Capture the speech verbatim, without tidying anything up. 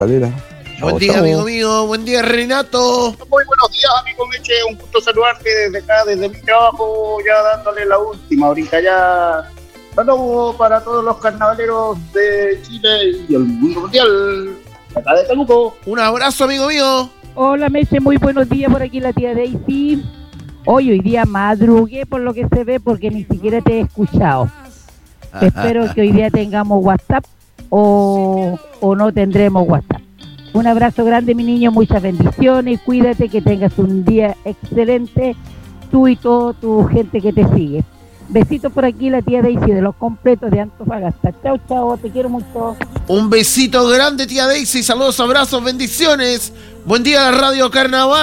Valera. Buen día, amigo mío. Buen día, Renato. Muy buenos días, amigo Meche. Un gusto saludarte desde acá, desde mi trabajo, ya dándole la última. Ahorita ya saludo para todos los carnavaleros de Chile y el mundo mundial. Acá de Temuco. Un abrazo, amigo mío. Hola, Meche. Muy buenos días por aquí, la tía Daisy. Hoy, hoy día madrugué por lo que se ve porque ni siquiera te he escuchado. Espero que hoy día tengamos WhatsApp o, o no tendremos WhatsApp. Un abrazo grande, mi niño, muchas bendiciones, cuídate, que tengas un día excelente, tú y toda tu gente que te sigue. Besitos por aquí, la tía Daisy de los completos de Antofagasta. Chao, chao, te quiero mucho. Un besito grande, tía Daisy, saludos, abrazos, bendiciones. Buen día, la Radio Carnaval.